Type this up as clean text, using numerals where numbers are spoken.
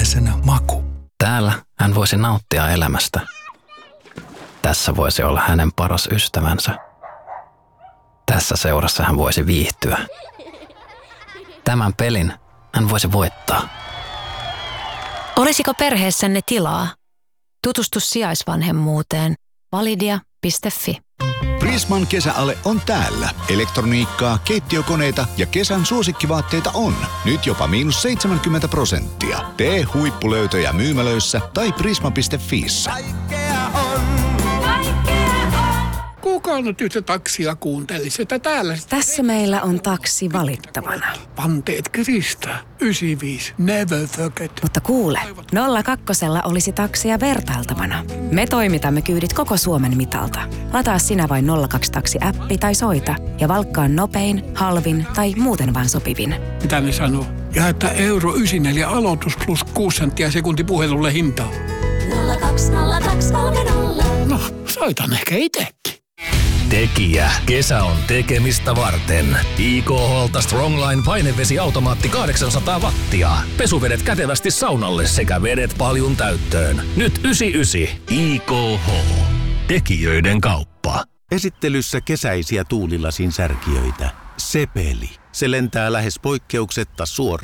perheellisenä maku. Täällä hän voisi nauttia elämästä. Tässä voisi olla hänen paras ystävänsä. Tässä seurassa hän voisi viihtyä. Tämän pelin hän voisi voittaa. Olisiko perheessänne tilaa? Tutustu sijaisvanhemmuuteen. Validia.fi. Prisman kesäale on täällä. Elektroniikkaa, keittiökoneita ja kesän suosikkivaatteita on. Nyt jopa -70%. Tee huippulöytöjä myymälöissä tai prisma.fiissä. Kuka nyt yhtä taksia kuuntelisi, että täällä... Tässä meillä on taksi valittavana. Panteet kiristää. 95. Never forget. Mutta kuule, 02 olisi taksia vertailtavana. Me toimitamme kyydit koko Suomen mitalta. Lataa sinä vain 02-taksi-appi tai soita ja valkkaa nopein, halvin tai muuten vaan sopivin. Mitä ne sanoo? Ja että euro 94 aloitus plus 6 senttiä sekunti puhelulle hintaa. 020230. No, soitan ehkä itsekin. Tekijä. Kesä on tekemistä varten. IKH:lta Strongline painevesiautomaatti 800 wattia. Pesuvedet kätevästi saunalle sekä vedet paljun täyttöön. Nyt 99. IKH. Tekijöiden kauppa. Esittelyssä kesäisiä tuulilasin särkijöitä. Sepeli. Se lentää lähes poikkeuksetta suoraan